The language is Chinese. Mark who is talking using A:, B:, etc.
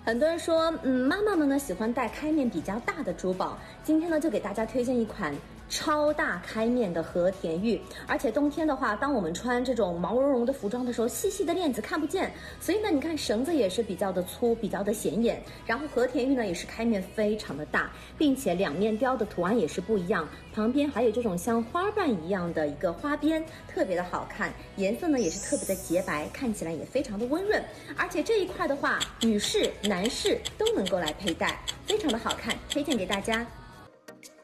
A: 很多人说，妈妈们呢喜欢戴开面比较大的珠宝。今天呢，就给大家推荐一款超大开面的和田玉，而且冬天的话，当我们穿这种毛茸茸的服装的时候，细细的链子看不见，所以呢，你看绳子也是比较的粗，比较的显眼。然后和田玉呢也是开面非常的大，并且两面雕的图案也是不一样，旁边还有这种像花瓣一样的一个花边，特别的好看。颜色呢也是特别的洁白，看起来也非常的温润。而且这一块的话，女士、男士都能够来佩戴，非常的好看，推荐给大家。